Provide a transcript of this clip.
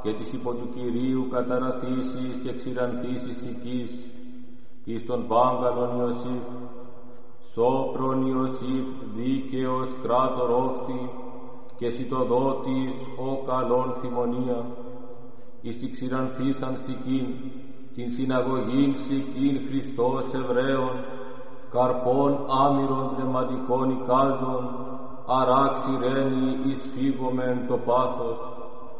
και της υπό του Κυρίου καταραθήσεις και ξηρανθήσεις οικής, εις τον Πάγκαλον Ιωσήφ, σόφρον Ιωσήφ, δίκαιος κράτορ όφθη, και σιτοδότης ο καλόν θυμονία, εις τη ξηρανθήσαν σικήν, την συναγωγήν σικήν Χριστός Εβραίων, καρπών άμυρων πνευματικών εικάζων, αράξει ρένει εις φύγομεν το πάθος,